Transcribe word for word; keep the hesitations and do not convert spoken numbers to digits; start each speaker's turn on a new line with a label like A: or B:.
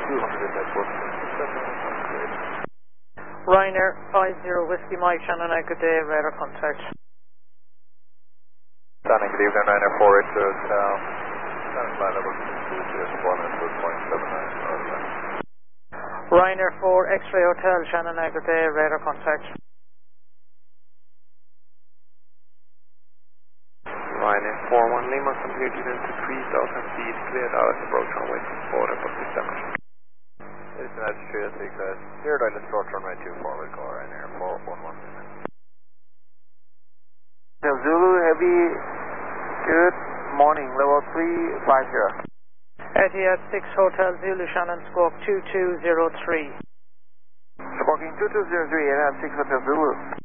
A: two hundred network.
B: Ryanair five zero Whiskey Mike, Shannon, good day, radar contact.
A: Shannon, good evening, Ryanair four eight zero Hotel. Shannon, flight level two zero one and two point seven nine.
B: Ryanair four X-ray Hotel, Shannon, good day, radar contact.
A: Ryanair four one Lima, computed into three thousand feet, cleared out and approach runway four and approach damage. It's an altitude secret, cleared out the short runway two forward, call Ryanair four one one.
C: Zulu Heavy, good morning, level three five zero.
B: Etihad six Hotel Zulu, Shannon, squawk two two zero three.
C: Squawking two two zero three, Etihad six Hotel Zulu.